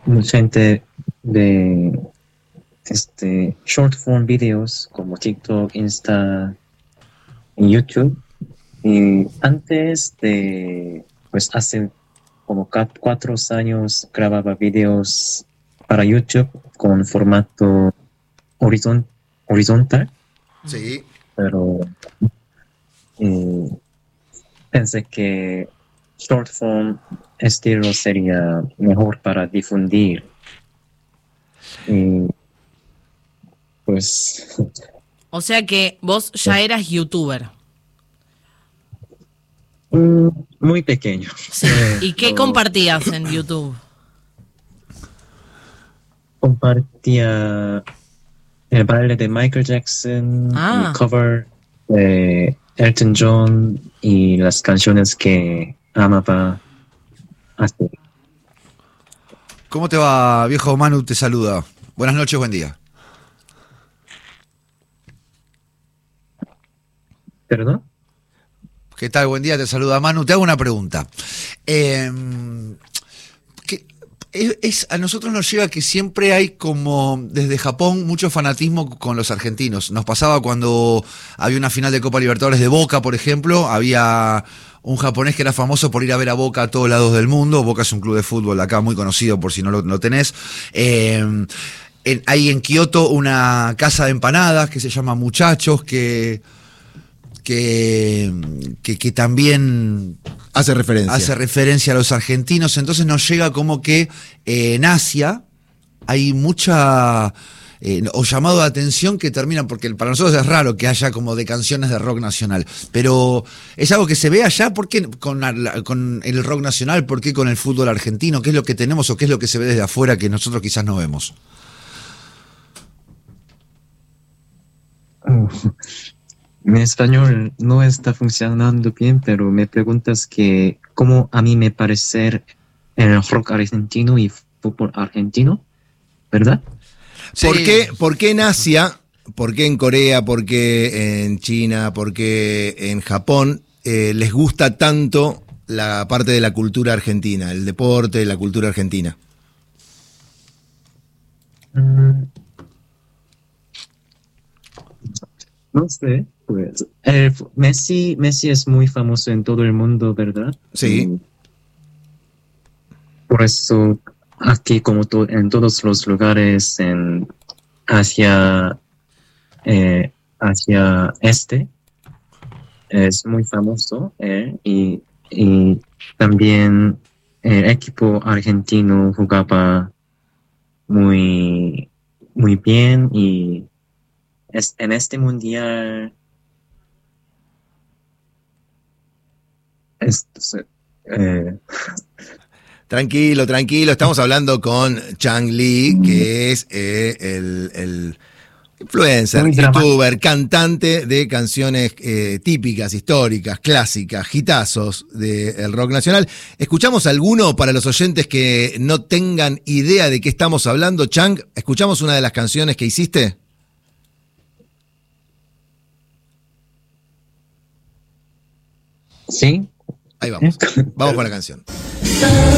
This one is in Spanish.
mucha gente de short form videos como TikTok, Insta y YouTube. Y antes de, pues hace como 4 años grababa videos para YouTube con formato horizontal, Sí. pero eh, pensé que short form estilo sería mejor para difundir. Y pues O sea que vos ya eras youtuber. muy pequeño. Sí. ¿Y qué No, compartías en YouTube? compartía el baile de Michael Jackson, el cover de Elton John y las canciones que amaba hacer. ¿Cómo te va, viejo? Manu te saluda. Buenas noches, buen día. ¿Perdón? ¿Qué tal? Buen día, te saluda Manu. Te hago una pregunta. A nosotros nos llega que siempre hay como desde Japón mucho fanatismo con los argentinos. Nos pasaba cuando había una final de Copa Libertadores de Boca, por ejemplo, había un japonés que era famoso por ir a ver a Boca a todos lados del mundo. Boca es un club de fútbol acá muy conocido por si no lo tenés. Hay en Kioto una casa de empanadas que se llama Muchachos, que también hace referencia a los argentinos. Entonces nos llega como que en Asia hay mucha o llamado de atención que terminan, porque para nosotros es raro que haya como de canciones de rock nacional, pero es algo que se ve allá. ¿Por qué con el rock nacional? ¿Por qué con el fútbol argentino? ¿Qué es lo que tenemos o qué es lo que se ve desde afuera que nosotros quizás no vemos? Mi español no está funcionando bien, pero me preguntas que cómo a mí me parece el rock argentino y fútbol argentino, ¿verdad? Sí. ¿Por qué en Asia, por qué en Corea, por qué en China, por qué en Japón les gusta tanto la parte de la cultura argentina, el deporte, la cultura argentina? No sé, pues Messi es muy famoso en todo el mundo, ¿verdad? Sí. Por eso aquí, como en todos los lugares en Asia, Asia Este, es muy famoso, y también el equipo argentino jugaba muy, muy bien, y en este mundial Tranquilo, estamos hablando con Chang Lee, que es el influencer, youtuber, cantante de canciones típicas, históricas, clásicas, hitazos del rock nacional. ¿Escuchamos alguno para los oyentes que no tengan idea de qué estamos hablando? Chang, ¿escuchamos una de las canciones que hiciste? Sí. Ahí vamos con la canción.